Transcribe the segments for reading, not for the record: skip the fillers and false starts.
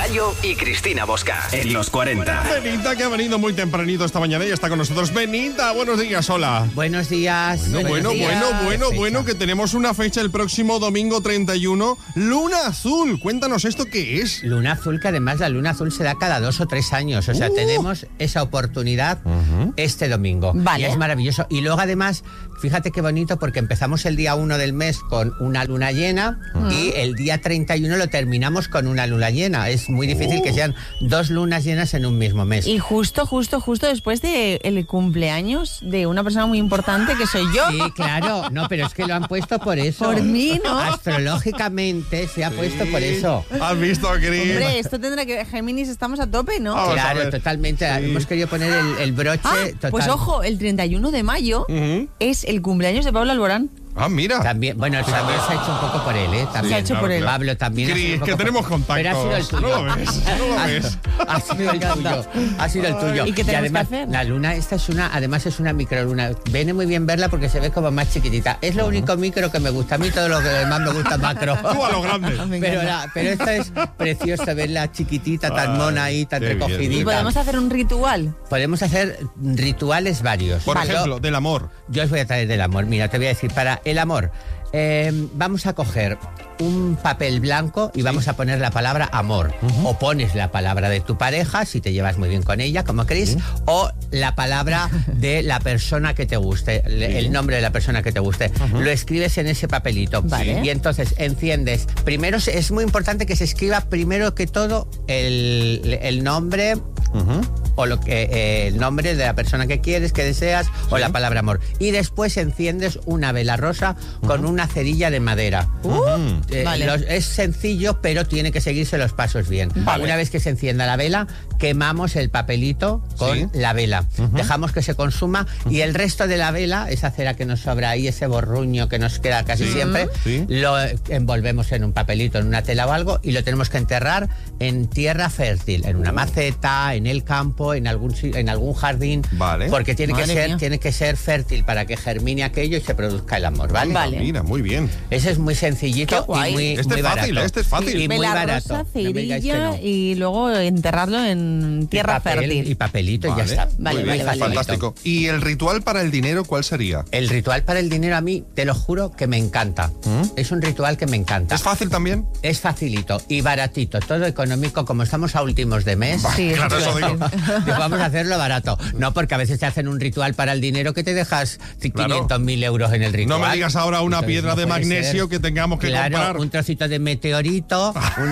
Gallo y Cristina Bosca. En los 40. Benita, que ha venido muy tempranito esta mañana y está con nosotros. Benita, buenos días, hola. Buenos días. Bueno, que tenemos una fecha el próximo domingo 31. Luna azul, cuéntanos esto, ¿qué es? Luna azul, que además la luna azul se da cada 2 o 3 años. O sea, tenemos esa oportunidad este domingo. Vale. Y es maravilloso. Y luego además, fíjate qué bonito, porque empezamos el día 1 del mes con una luna llena y el día 31 lo terminamos con una luna llena. Es muy difícil que sean 2 lunas llenas en un mismo mes. Y justo después del cumpleaños de una persona muy importante que soy yo. Sí, claro. No, pero es que lo han puesto por eso. Por mí, ¿no? Astrológicamente se ha puesto por eso. ¿Has visto, Cris? Hombre, esto tendrá que... Géminis, estamos a tope, ¿no? Vamos a Claro, ver. totalmente. Sí. Hemos querido poner el broche total. Pues ojo, el 31 de mayo es el cumpleaños de Pablo Alborán. Ah, mira. También, bueno, también se ha hecho un poco por él, ¿eh? También. Se ha hecho por él. Pablo también. ha sido Cris, un poco que tenemos contactos. Pero ha sido el tuyo. No lo ves, no lo ves. Ha sido el tuyo. Ha sido el tuyo. ¿Y qué tenemos además, que hacer? la luna, además es una microluna. Viene muy bien verla porque se ve como más chiquitita. Es lo único micro que me gusta. A mí todo lo que demás me gusta macro. Tú a lo grande. Pero esta es preciosa, verla chiquitita, tan mona ahí, tan qué bien. recogidita. ¿Y podemos hacer un ritual? Podemos hacer rituales varios. Por ejemplo, del amor. Yo os voy a traer del amor. Mira, te voy a decir, para el amor, vamos a coger un papel blanco y vamos a poner la palabra amor. O pones la palabra de tu pareja, si te llevas muy bien con ella, como Cris, o la palabra de la persona que te guste, el nombre de la persona que te guste. Lo escribes en ese papelito. Vale. Y entonces enciendes. Primero, es muy importante que se escriba primero que todo el nombre... o el nombre de la persona que quieres, que deseas, o la palabra amor. Y después enciendes una vela rosa con una cerilla de madera. Vale. Es sencillo, pero tiene que seguirse los pasos bien. Vale. Una vez que se encienda la vela, quemamos el papelito con la vela. Dejamos que se consuma y el resto de la vela, esa cera que nos sobra ahí, ese borruño que nos queda casi siempre, lo envolvemos en un papelito, en una tela o algo, y lo tenemos que enterrar en tierra fértil, en una maceta, en el campo, en algún jardín, Vale. porque tiene Madre mía. que ser fértil para que germine aquello y se produzca el amor, ¿vale? Vale. Mira, muy bien. Ese es muy Qué sencillito guay. y muy, Este muy es fácil, barato. este es fácil. Y muy Vela barato. rosa, No me digáis que cerilla no. y luego enterrarlo en tierra Y papel, fértil. y papelito y ya Vale. está. Vale, Muy bien, vale. fantástico. ¿Y el ritual para el dinero cuál sería? El ritual para el dinero a mí, te lo juro, que me encanta. Es un ritual que me encanta. ¿Es fácil también? Es facilito y baratito, todo económico, como estamos a últimos de mes. Sí, Claro, eso digo. Pues vamos a hacerlo barato. No, porque a veces te hacen un ritual para el dinero que te dejas 500.000 euros en el ritual. No me digas ahora una Entonces, piedra no de puede magnesio ser. que tengamos que Claro, comprar. un trocito de meteorito,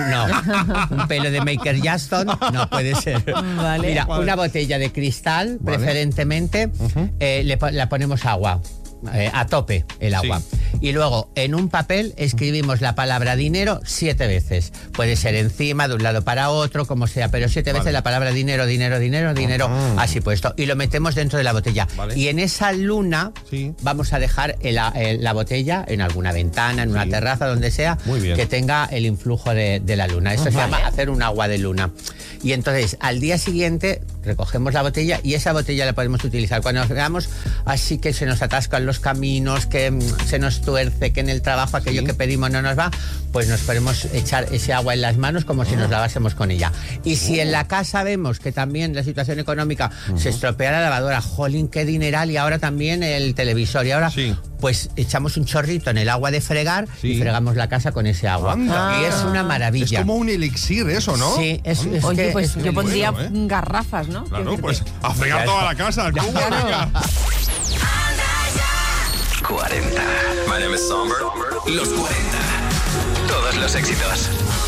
un pelo de Michael Jackson, no puede ser. Vale. Mira, Vale. una botella de cristal, Vale. preferentemente, la ponemos agua. A tope el agua. Y luego en un papel escribimos la palabra dinero 7 veces. Puede ser encima, de un lado para otro, como sea, pero 7 veces la palabra dinero, dinero, dinero, dinero, así puesto. Y lo metemos dentro de la botella. Vale. Y en esa luna vamos a dejar la botella en alguna ventana, en una terraza, donde sea, Muy bien. que tenga el influjo de la luna. Eso se llama hacer un agua de luna. Y entonces al día siguiente recogemos la botella y esa botella la podemos utilizar cuando nos veamos así que se nos atascan los caminos, que se nos tuerce, que en el trabajo aquello que pedimos no nos va, pues nos podemos echar ese agua en las manos como si nos lavásemos con ella. Y si en la casa vemos que también la situación económica se estropea la lavadora, jolín, qué dineral, y ahora también el televisor, y ahora pues echamos un chorrito en el agua de fregar y fregamos la casa con ese agua. Anda. Y es una maravilla. Es como un elixir eso, ¿no? Sí, es Oye, que pues es yo muy pondría bueno, garrafas, ¿no? Claro, Quiero pues decirte. a fregar toda la casa. El cubo, venga. 40. My name is Somber. Los 40. Todos los éxitos.